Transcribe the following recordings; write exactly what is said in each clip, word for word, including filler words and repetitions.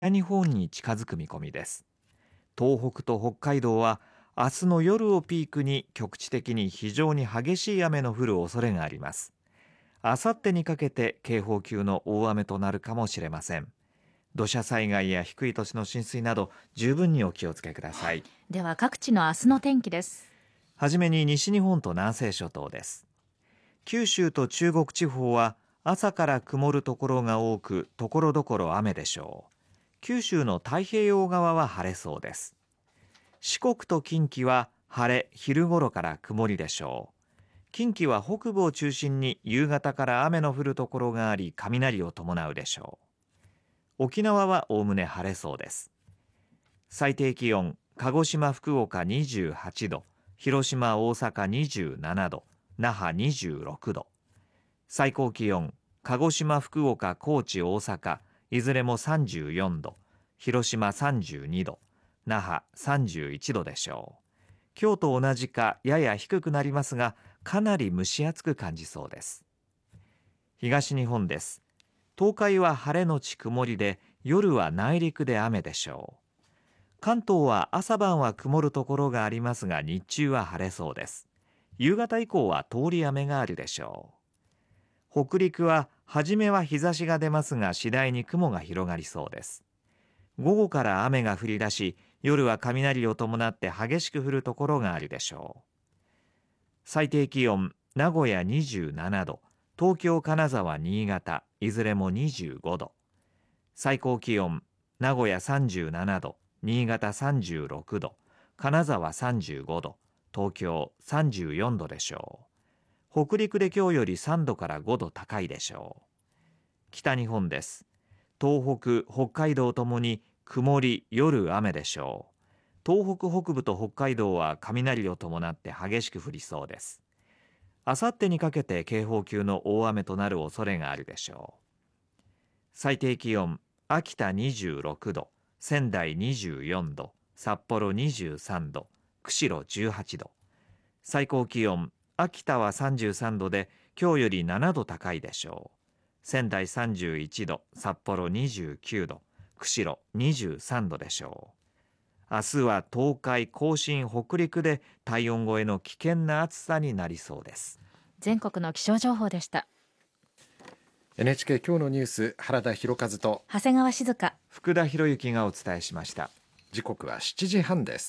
北日本に近づく見込みです。東北と北海道は明日の夜をピークに局地的に非常に激しい雨の降る恐れがあります。あさってにかけて警報級の大雨となるかもしれません。土砂災害や低い土地の浸水など十分にお気をつけください。 では各地の明日の天気です。 はじめに西日本と南西諸島です。九州と中国地方は朝から曇るところが多く、ところどころ雨でしょう。九州の太平洋側は晴れそうです。四国と近畿は晴れ、昼頃から曇りでしょう。近畿は北部を中心に夕方から雨の降るところがあり、雷を伴うでしょう。沖縄はおおむね晴れそうです。最低気温、鹿児島福岡にじゅうはちど、広島大阪にじゅうななど、那覇にじゅうろくど。最高気温、鹿児島福岡高知大阪いずれもさんじゅうよんど、広島さんじゅうにど、那覇さんじゅういちどでしょう。今日と同じかやや低くなりますが、かなり蒸し暑く感じそうです。東日本です。東海は晴れのち曇りで、夜は内陸で雨でしょう。関東は朝晩は曇るところがありますが、日中は晴れそうです。夕方以降は通り雨があるでしょう。北陸は初めは日差しが出ますが、次第に雲が広がりそうです。午後から雨が降り出し、夜は雷を伴って激しく降るところがあるでしょう。最低気温、名古屋にじゅうななど、東京金沢新潟いずれもにじゅうごど。最高気温、名古屋さんじゅうななど、新潟さんじゅうろくど、金沢さんじゅうごど、東京さんじゅうよんどでしょう。北陸で今日よりさんどからごど高いでしょう。北日本です。東北、北海道ともに曇り、夜雨でしょう。東北北部と北海道は雷を伴って激しく降りそうです。あさってにかけて警報級の大雨となる恐れがあるでしょう。最低気温、秋田にじゅうろくど、仙台にじゅうよんど、札幌にじゅうさんど、釧路じゅうはちど。最高気温、秋田はさんじゅうさんどで今日よりななど高いでしょう。仙台さんじゅういちど、札幌にじゅうきゅうど、釧路にじゅうさんどでしょう。明日は東海、甲信、北陸で体温超えの危険な暑さになりそうです。 全国の気象情報でした。 エヌエイチケー 今日のニュース、原田博和と長谷川静香、 福田博之がお伝えしました。 時刻はしちじはんです。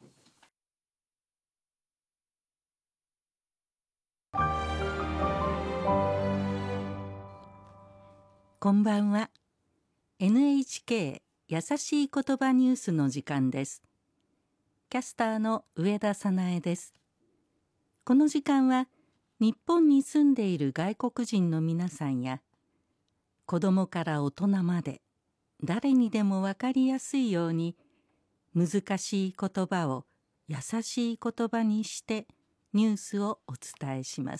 こんばんは。 エヌエイチケー 優しい言葉ニュースの時間です。キャスターの上田早苗です。この時間は日本に住んでいる外国人の皆さんや、子どもから大人まで誰にでも分かりやすいように、難しい言葉を優しい言葉にしてニュースをお伝えします。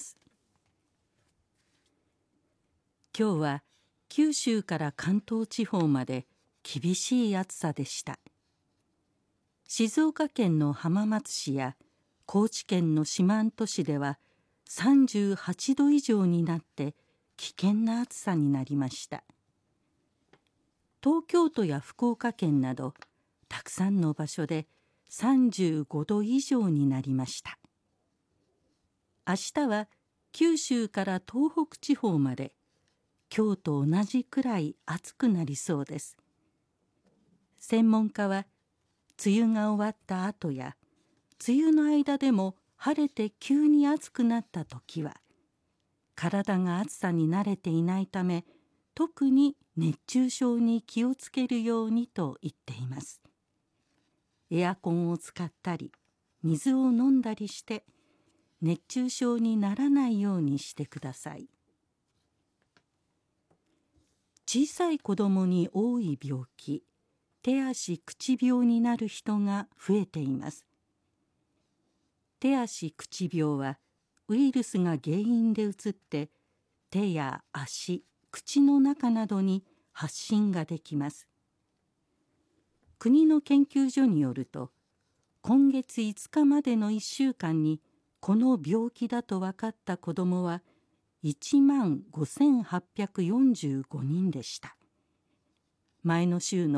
今日は九州から関東地方まで厳しい暑さでした。静岡県の浜松市や高知県の四万十市ではさんじゅうはちど以上になって危険な暑さになりました。東京都や福岡県などたくさんの場所でさんじゅうごど以上になりました。明日は九州から東北地方まで今日と同じくらい暑くなりそうです。専門家は、梅雨が終わった後や梅雨の間でも晴れて急に暑くなった時は、体が暑さに慣れていないため、特に熱中症に気をつけるようにと言っています。エアコンを使ったり水を飲んだりして熱中症にならないようにしてください。小さい子どもに多い病気、手足口病になる人が増えています。手足口病はウイルスが原因でうつって手や足、口の中などに発疹ができます。国の研究所によると、今月いつかまでのいっしゅうかんにこの病気だと分かった子どもはいちまんごせんはっぴゃくよんじゅうごにんでした。前の週の